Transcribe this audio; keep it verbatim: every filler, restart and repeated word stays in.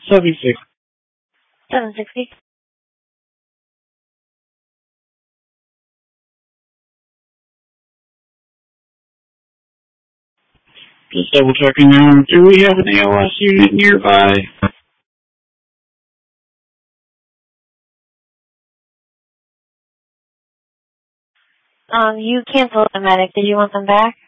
seventy-six. seven sixty. Just double checking now. Do we have an A L S unit nearby? Um, you canceled the medic. Did you want them back?